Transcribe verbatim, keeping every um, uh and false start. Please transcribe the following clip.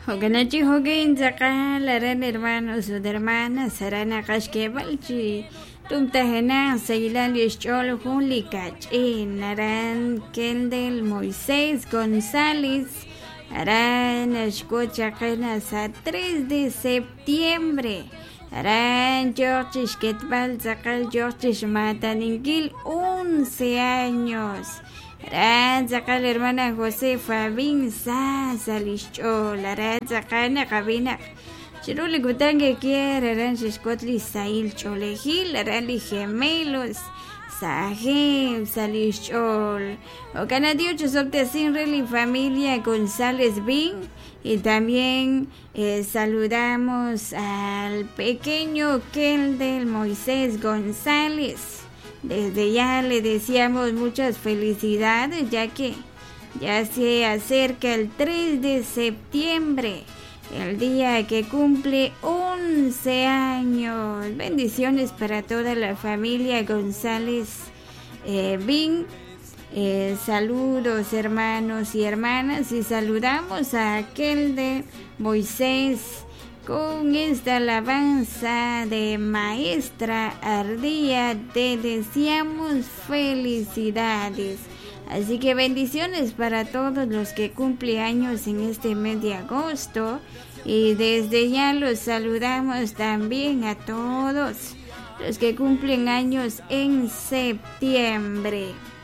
Hoganachi Hogin Zaka, Laran hermanos o de hermanas, Sarana Kashkebalchi, Tumtajena, Seilal Yeshol, Julikach, Naran Kendel, Moisés González, Aran Ashkochakenas a tres de septiembre. Aran George Ketbal Zakal George Mataningil, once años. Aran Zakal hermana Josefa Bin Salichol, Aran Zakana Kabina. Chiruli Gutange quiere, Aran Shishkotli Sail Cholejil, Aran Gemelos. Sahib Salichol, o Canadio Chosopte Sinreli familia González Bin, y también eh, saludamos al pequeño Keldel Moisés González. Desde ya le deseamos muchas felicidades, ya que ya se acerca el tres de septiembre, el día que cumple once años. Bendiciones para toda la familia González eh, Bin. Eh, saludos hermanos y hermanas, y saludamos a aquel de Moisés con esta alabanza de Maestra Ardía. Te deseamos felicidades. Así que bendiciones para todos los que cumplen años en este mes de agosto, y desde ya los saludamos también a todos los que cumplen años en septiembre.